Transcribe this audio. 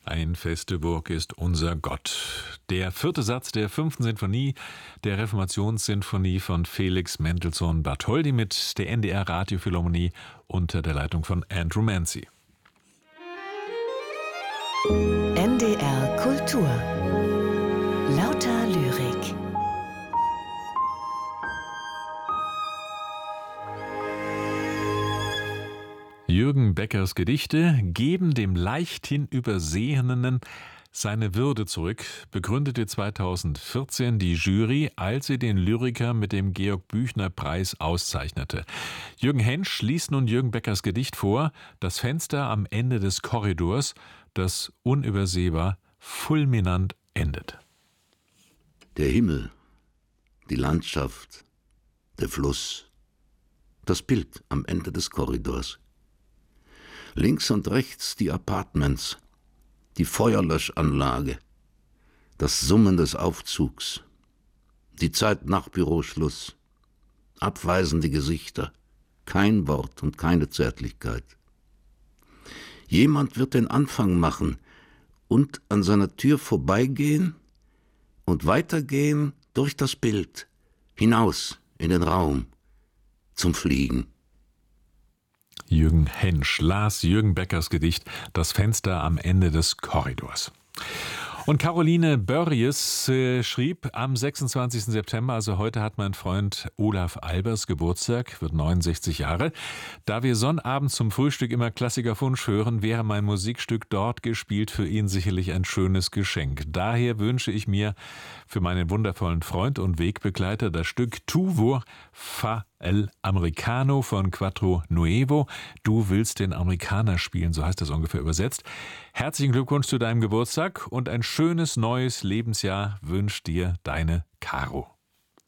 Ein feste Burg ist unser Gott. Der vierte Satz der 5. Sinfonie der Reformationssinfonie von Felix Mendelssohn Bartholdy mit der NDR Radiophilharmonie unter der Leitung von Andrew Mancy. NDR Kultur. Lauter Lyrik. Jürgen Beckers Gedichte geben dem leichthin Übersehenen seine Würde zurück, begründete 2014 die Jury, als sie den Lyriker mit dem Georg-Büchner-Preis auszeichnete. Jürgen Hensch liest nun Jürgen Beckers Gedicht vor, Das Fenster am Ende des Korridors, das unübersehbar, fulminant endet. Der Himmel, die Landschaft, der Fluss, das Bild am Ende des Korridors. Links und rechts die Apartments, die Feuerlöschanlage, das Summen des Aufzugs, die Zeit nach Büroschluss, abweisende Gesichter, kein Wort und keine Zärtlichkeit. Jemand wird den Anfang machen und an seiner Tür vorbeigehen und weitergehen durch das Bild, hinaus in den Raum, zum Fliegen. Jürgen Hensch las Jürgen Beckers Gedicht Das Fenster am Ende des Korridors. Und Caroline Börries schrieb am 26. September, also heute, hat mein Freund Olaf Albers Geburtstag, wird 69 Jahre. Da wir Sonnabend zum Frühstück immer Klassikerwunsch hören, wäre mein Musikstück dort gespielt für ihn sicherlich ein schönes Geschenk. Daher wünsche ich mir für meinen wundervollen Freund und Wegbegleiter das Stück Tu vuoi fa el Americano von Quattro Nuevo. Du willst den Amerikaner spielen, so heißt das ungefähr übersetzt. Herzlichen Glückwunsch zu deinem Geburtstag und ein schönes neues Lebensjahr wünscht dir deine Caro.